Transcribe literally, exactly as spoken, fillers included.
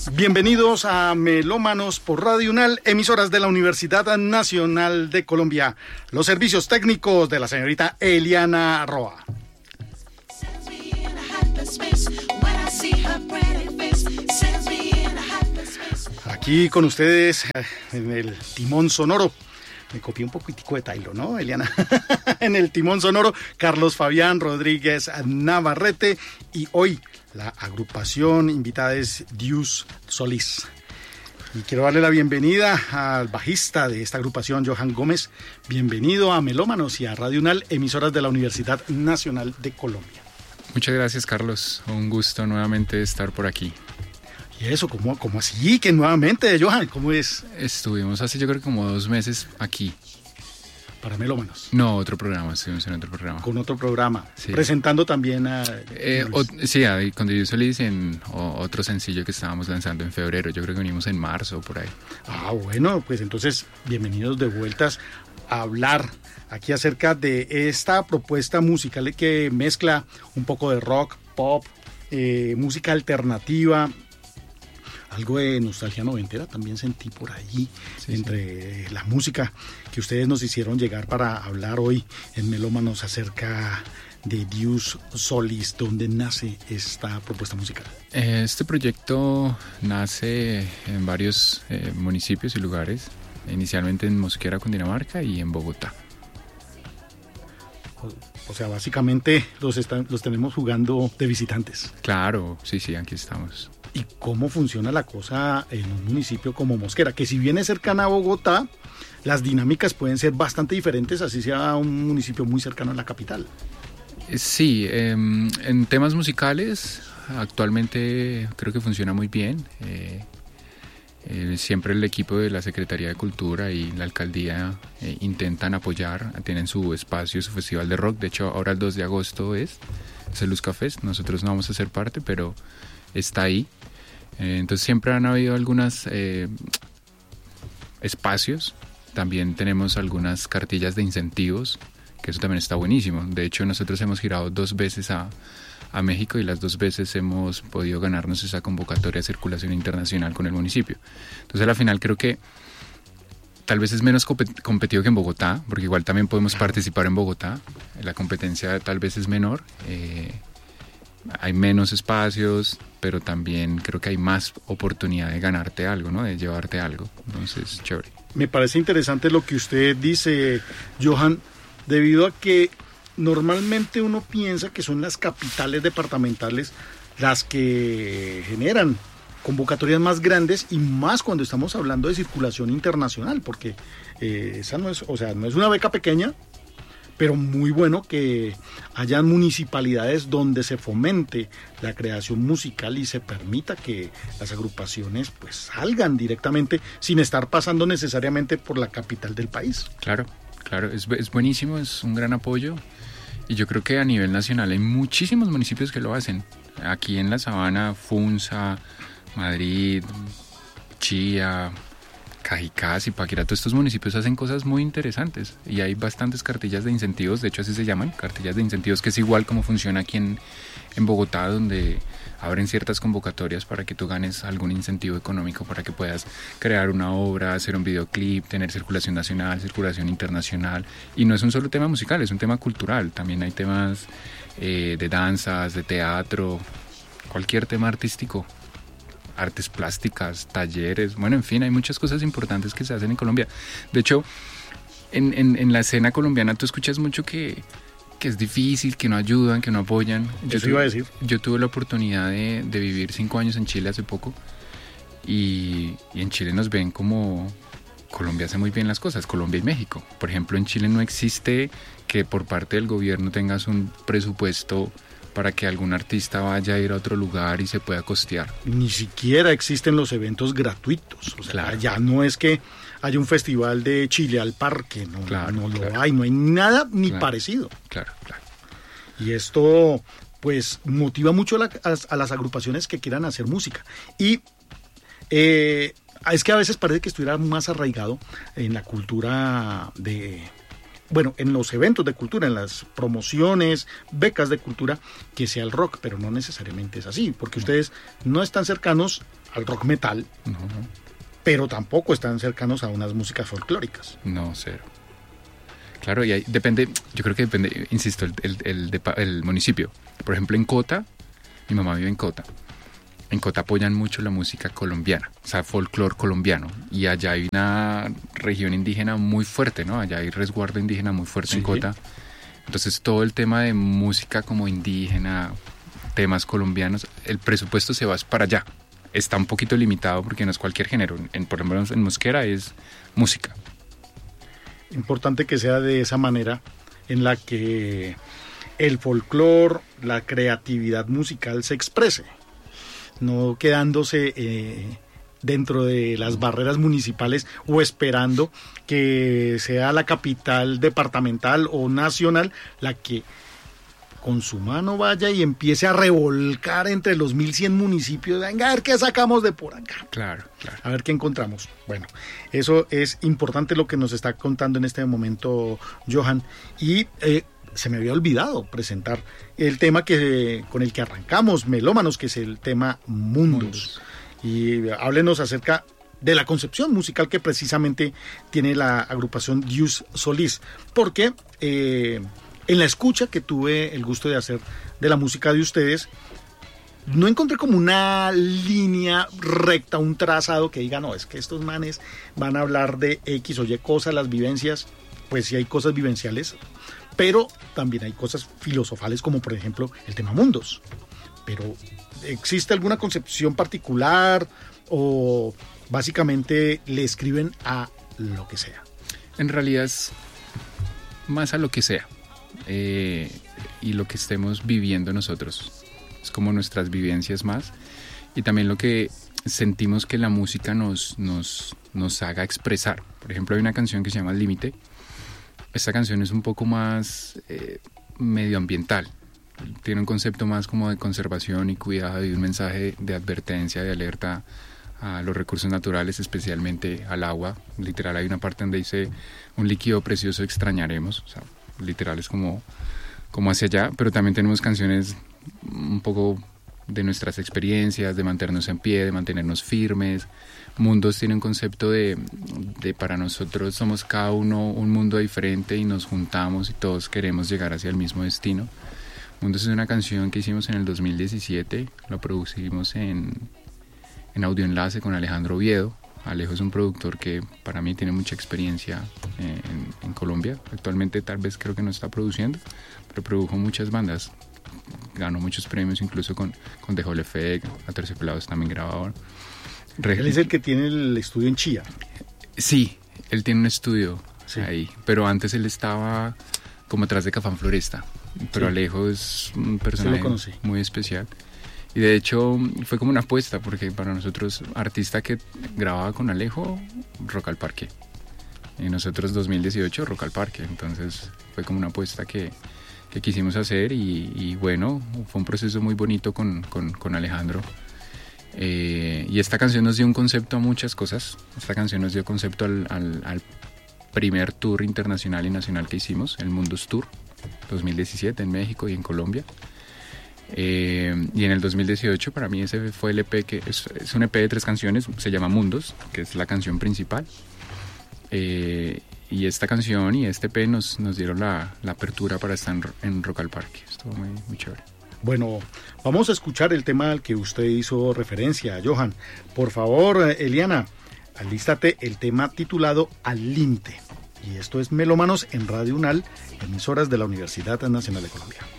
Bienvenidos a Melómanos por Radio UNAL, emisoras de la Universidad Nacional de Colombia. Los servicios técnicos de la señorita Eliana Roa. Aquí con ustedes en el timón sonoro. Me copié un poquitico de Tailo, ¿no, Eliana? En el timón sonoro, Carlos Fabián Rodríguez Navarrete. Y hoy la agrupación invitada es Dius Solis. Y quiero darle la bienvenida al bajista de esta agrupación, Johan Gómez. Bienvenido a Melómanos y a Radio UNAL, emisoras de la Universidad Nacional de Colombia. Muchas gracias, Carlos. Un gusto nuevamente estar por aquí. ¿Y eso? ¿Cómo, cómo así? ¿Que nuevamente, Johan? ¿Cómo es? Estuvimos hace yo creo como dos meses aquí. ¿Para Melómanos? No, otro programa, estuvimos en otro programa. Con otro programa, sí. Presentando también a... Eh, o, sí, a, con Dios Solís en o, otro sencillo que estábamos lanzando en febrero, yo creo que venimos en marzo, por ahí. Ah, bueno, pues entonces, bienvenidos de vueltas a hablar aquí acerca de esta propuesta musical que mezcla un poco de rock, pop, eh, música alternativa, algo de nostalgia noventera también sentí por allí, sí, entre sí. La música que ustedes nos hicieron llegar para hablar hoy en Melómanos acerca de Dius Solis. ¿Dónde nace esta propuesta musical? Este proyecto nace en varios eh, municipios y lugares, inicialmente en Mosquera, Cundinamarca, y en Bogotá. O sea, básicamente los, están, los tenemos jugando de visitantes. Claro, sí, sí, aquí estamos. ¿Y cómo funciona la cosa en un municipio como Mosquera? Que si bien es cercana a Bogotá, las dinámicas pueden ser bastante diferentes, así sea un municipio muy cercano a la capital. Sí, eh, en temas musicales actualmente creo que funciona muy bien. Eh, eh, siempre el equipo de la Secretaría de Cultura y la Alcaldía eh, intentan apoyar, tienen su espacio, su festival de rock. De hecho, ahora el dos de agosto es, es el Luzca Fest. Nosotros no vamos a ser parte, pero está ahí. Eh, entonces siempre han habido algunos eh, espacios. También tenemos algunas cartillas de incentivos, que eso también está buenísimo. De hecho, nosotros hemos girado dos veces a, a México y las dos veces hemos podido ganarnos esa convocatoria de circulación internacional con el municipio. Entonces, a la final creo que tal vez es menos compet- competido que en Bogotá, porque igual también podemos participar en Bogotá. La competencia tal vez es menor. Eh, hay menos espacios, pero también creo que hay más oportunidad de ganarte algo, ¿no? De llevarte algo. Entonces, chévere. Me parece interesante lo que usted dice, Johan, debido a que normalmente uno piensa que son las capitales departamentales las que generan convocatorias más grandes, y más cuando estamos hablando de circulación internacional, porque eh, esa no es, o sea, no es una beca pequeña, pero muy bueno que hayan municipalidades donde se fomente la creación musical y se permita que las agrupaciones pues salgan directamente sin estar pasando necesariamente por la capital del país. Claro, claro, es, es buenísimo, es un gran apoyo, y yo creo que a nivel nacional hay muchísimos municipios que lo hacen. Aquí en la Sabana, Funza, Madrid, Chía, Cajicá, Zipaquirá, todos estos municipios hacen cosas muy interesantes y hay bastantes cartillas de incentivos, de hecho así se llaman, cartillas de incentivos, que es igual como funciona aquí en, en Bogotá, donde abren ciertas convocatorias para que tú ganes algún incentivo económico para que puedas crear una obra, hacer un videoclip, tener circulación nacional, circulación internacional. Y no es un solo tema musical, es un tema cultural, también hay temas eh, de danzas, de teatro, cualquier tema artístico. Artes plásticas, talleres, bueno, en fin, hay muchas cosas importantes que se hacen en Colombia. De hecho, en, en, en la escena colombiana tú escuchas mucho que, que es difícil, que no ayudan, que no apoyan. Yo te iba a decir. Yo tuve la oportunidad de, de vivir cinco años en Chile hace poco, y, y en Chile nos ven como Colombia hace muy bien las cosas, Colombia y México. Por ejemplo, en Chile no existe que por parte del gobierno tengas un presupuesto para que algún artista vaya a ir a otro lugar y se pueda costear. Ni siquiera existen los eventos gratuitos. O sea, claro. Ya no es que haya un festival de Chile al parque, no, claro, no claro. lo hay, no hay nada ni claro, parecido. Claro, claro. Y esto pues motiva mucho a, la, a, a las agrupaciones que quieran hacer música. Y eh, es que a veces parece que estuviera más arraigado en la cultura de... bueno, en los eventos de cultura, en las promociones, becas de cultura, que sea el rock, pero no necesariamente es así, porque ustedes no están cercanos al rock metal, No, no. pero tampoco están cercanos a unas músicas folclóricas. No, cero. Claro, y ahí depende, yo creo que depende, insisto, el, el, el, depa- el municipio. Por ejemplo, en Cota, mi mamá vive en Cota. En Cota apoyan mucho la música colombiana, o sea, folclore colombiano. Y allá hay una región indígena muy fuerte, ¿no? Allá hay resguardo indígena muy fuerte Sí. en Cota. Entonces, todo el tema de música como indígena, temas colombianos, el presupuesto se va para allá. Está un poquito limitado porque no es cualquier género. En, por ejemplo, en Mosquera es música. Importante que sea de esa manera en la que el folclore, la creatividad musical se exprese, no quedándose eh, dentro de las barreras municipales o esperando que sea la capital departamental o nacional la que con su mano vaya y empiece a revolcar entre los mil cien municipios. Venga, a ver qué sacamos de por acá. Claro, claro. A ver qué encontramos. Bueno, eso es importante lo que nos está contando en este momento Johan. Y eh, se me había olvidado presentar el tema que con el que arrancamos, Melómanos, que es el tema Mundos. Mundos. Y háblenos acerca de la concepción musical que precisamente tiene la agrupación Dius Solís. Porque eh, en la escucha que tuve el gusto de hacer de la música de ustedes, no encontré como una línea recta, un trazado que diga, no, es que estos manes van a hablar de X o Y cosas, las vivencias, pues sí hay cosas vivenciales, pero también hay cosas filosofales como por ejemplo el tema Mundos. Pero ¿existe alguna concepción particular o básicamente le escriben a lo que sea? En realidad es más a lo que sea eh, y lo que estemos viviendo nosotros. Es como nuestras vivencias más y también lo que sentimos que la música nos, nos, nos haga expresar. Por ejemplo, hay una canción que se llama Límite. Esta canción es un poco más eh, medioambiental. Tiene un concepto más como de conservación y cuidado y un mensaje de advertencia, de alerta a los recursos naturales, especialmente al agua. Literal hay una parte donde dice un líquido precioso extrañaremos. O sea, literal es como, como hacia allá, pero también tenemos canciones un poco de nuestras experiencias, de mantenernos en pie, de mantenernos firmes. Mundos tiene un concepto de, de para nosotros somos cada uno un mundo diferente y nos juntamos y todos queremos llegar hacia el mismo destino. Mundos es una canción que hicimos en el dos mil diecisiete, lo producimos en, en Audio Enlace con Alejandro Oviedo. Alejo es un productor que para mí tiene mucha experiencia en, en Colombia. Actualmente tal vez creo que no está produciendo, pero produjo muchas bandas. Ganó muchos premios, incluso con, con The Whole Effect, Aterciopelados también grababan. Él es el que tiene el estudio en Chía. Sí, él tiene un estudio sí. ahí, pero antes él estaba como atrás de Cafán Floresta. Pero sí. Alejo es un personaje muy especial. Y de hecho fue como una apuesta, porque para nosotros, artista que grababa con Alejo, Rock al Parque. Y nosotros dos mil dieciocho, Rock al Parque. Entonces fue como una apuesta que, que quisimos hacer y, y bueno, fue un proceso muy bonito con, con, con Alejandro. Eh, y esta canción nos dio un concepto a muchas cosas. Esta canción nos dio concepto al, al, al primer tour internacional y nacional que hicimos, el Mundos Tour dos mil diecisiete en México y en Colombia. Eh, y en el dos mil dieciocho para mí ese fue el E P que es, es un E P de tres canciones, se llama Mundos, que es la canción principal. Eh, y esta canción y este E P nos, nos dieron la, la apertura para estar en, en Rock al Parque. Estuvo muy, muy chévere. Bueno, vamos a escuchar el tema al que usted hizo referencia, Johan. Por favor, Eliana, alístate el tema titulado Al Límite. Y esto es Melómanos en Radio UNAL, emisoras de la Universidad Nacional de Colombia.